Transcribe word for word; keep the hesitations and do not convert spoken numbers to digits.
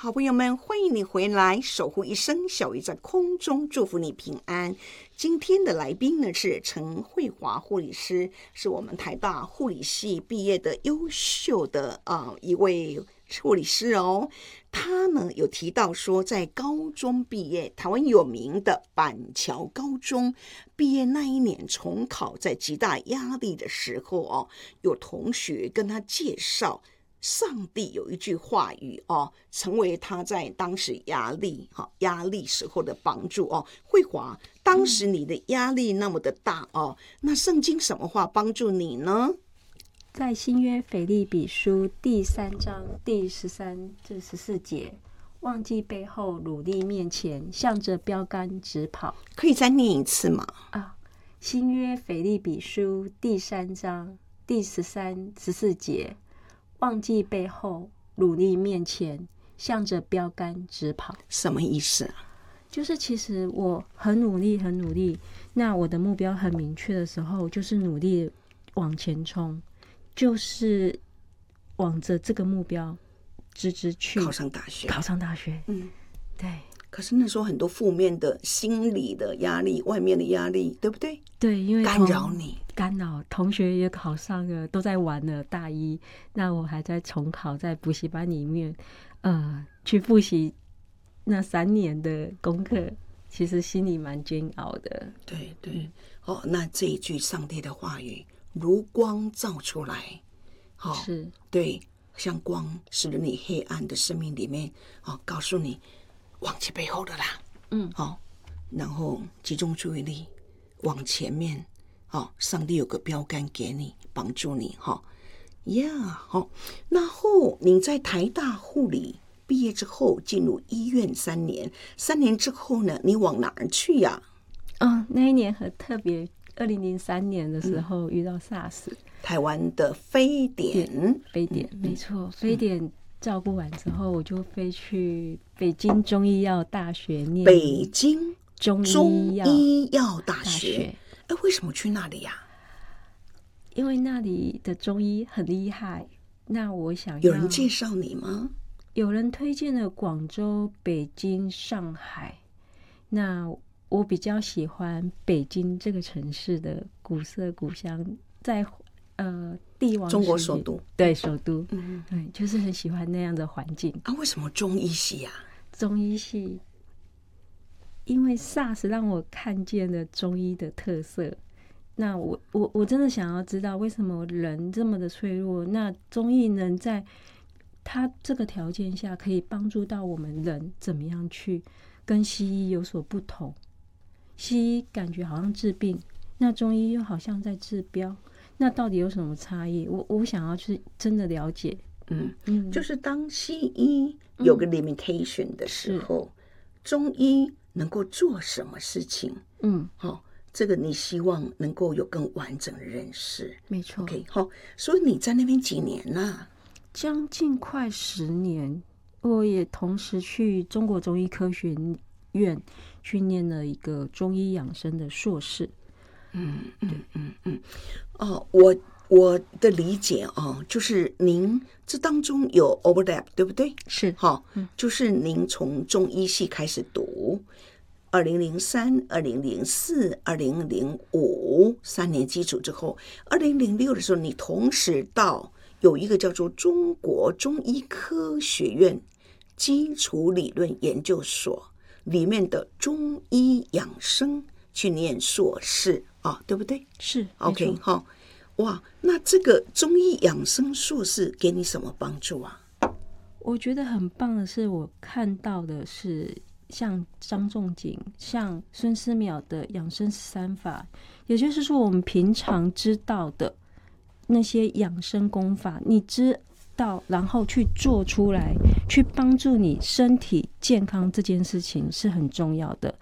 好朋友们，欢迎你回来，守护一生，小鱼在空中祝福你平安。今天的来宾呢是陈慧华护理师，是我们台大护理系毕业的优秀的呃一位护理师哦。他呢有提到说，在高中毕业，台湾有名的板桥高中毕业那一年重考，在极大压力的时候哦，有同学跟他介绍。上帝有一句话语哦，成为他在当时压力哈压力时候的帮助哦。慧华，当时你的压力那么的大哦，那圣经什么话帮助你呢？ 在新约腓立比书第三章第十三至十四节，忘记背后，努力面前，向着标杆直跑。 可以再念一次吗？ 啊，新约腓立比书第三章第十三、十四节。忘记背后，努力面前，向着标杆直跑。 什么意思啊？ 就是其实我很努力，很努力。那我的目标很明确的时候，就是努力往前冲，就是往着这个目标直直去考上大学。 考上大学，嗯，对。 可是那时候很多负面的心理的压力，外面的压力，对不对？ 对，因为干扰你， 干扰同学也考上了，都在玩了大一，那我还在重考，在补习班里面，呃，去复习那三年的功课，其实心里蛮煎熬的。 对对，嗯、哦，那这一句上帝的话语，如光照出来，好、哦， 是， 对，像光使得你黑暗的生命里面，哦，告诉你。忘记背后的啦，嗯，好、哦，然后集中注意力往前面，好、哦，上帝有个标杆给你，帮助你，哈、哦，呀，好，然后你在台大护理毕业之后，进入医院三年，三年之后呢，你往哪儿去呀、 啊？哦，那一年很特别，二零零三年的时候遇到 SARS，、嗯、 台湾的非典， 非典、嗯、没错，非典。照顾完之后，我就飞去北京中医药大学念北京中医药大学。哎，为什么去那里呀、啊？ 因为那里的中医很厉害。那我想要有人介绍你吗？ 有人推荐了广州、北京、上海。那我比较喜欢北京这个城市的古色古香，在。呃，帝王中国首都， 对首都，嗯，对，就是很喜欢那样的环境啊。为什么中医系呀、啊？ 中医系，因为 SARS 让我看见了中医的特色。那我我我真的想要知道，为什么人这么的脆弱？那中医能在它这个条件下，可以帮助到我们人怎么样去跟西医有所不同？西医感觉好像治病，那中医又好像在治标。那到底有什么差异？我我想要去真的了解。 嗯嗯，就是当西医有个 limitation 的时候，嗯、中医能够做什么事情？嗯，好、哦，这个你希望能够有更完整的认识。 没错。 OK， 好、哦，所以你在那边几年呢、啊？ 将近快十年。我也同时去中国中医科学院去念了一个中医养生的硕士。 嗯嗯嗯嗯，哦，我我的理解哦，就是您这当中有 overlap， 对不对？ 是， 好、哦嗯，就是您从中医系开始读，二零零三、二零零四、二零零五三年基础之后，二零零六的时候，你同时到有一个叫做中国中医科学院基础理论研究所里面的中医养生去念硕士。啊，对不对？ 是 OK 哈、哦，哇，那这个中医养生硕士给你什么帮助啊？ 我觉得很棒的是，我看到的是像张仲景、像孙思邈的养生十三法，也就是说，我们平常知道的那些养生功法，你知道，然后去做出来，去帮助你身体健康这件事情是很重要的。